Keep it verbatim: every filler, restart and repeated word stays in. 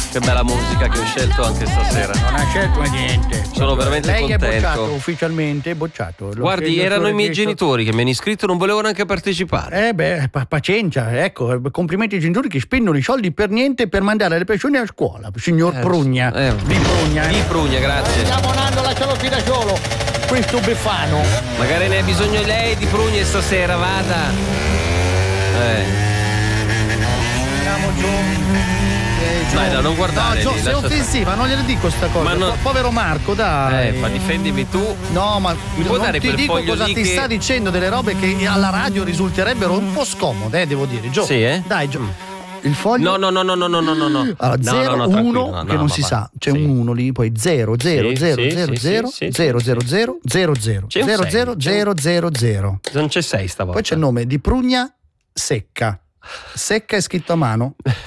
Che bella musica che ho scelto anche stasera. Non ha scelto niente. Sono veramente Lei contento. Lei è bocciato, ufficialmente bocciato. Lo Guardi, erano i miei chiesto... genitori che mi hanno iscritto, non volevano neanche partecipare. Eh beh, pa- pazienza, ecco, complimenti ai genitori che spendono i soldi per niente per mandare le persone a scuola, signor Eh, Prugna. eh, Di Prugna. Di Prugna, grazie. Andiamo Nando, lascialo qui da solo. Questo Befano. Magari ne ha bisogno lei di Prugna stasera, vada. Eh. Andiamo giù. Dai, no, non guardare. No, lì, Gio, sei lascia offensiva, non glielo dico sta cosa. Ma no- Po- Povero Marco, dai. Eh, ma difendimi tu. No, ma Mi puoi non dare ti quel dico foglio cosa lì ti che- sta dicendo, delle robe che alla radio risulterebbero un po' scomode, eh, devo dire. Gio, Sì, eh? dai, Gio. Il foglio. No, no, no, no, no, no, no, no. Allora, No, zero, no, no, uno, tranquillo, no, che no, non ma si va. sa, c'è Sì. un uno lì, poi zero, zero, Sì, zero, sì, zero, sì, zero, sì, sì, zero, sì, zero, sì. zero, zero, zero, C'è un zero, sei, zero, c'è un- zero, zero, zero. Non c'è sei stavolta. Poi c'è il nome di Prugna Secca. Secca è scritto a mano.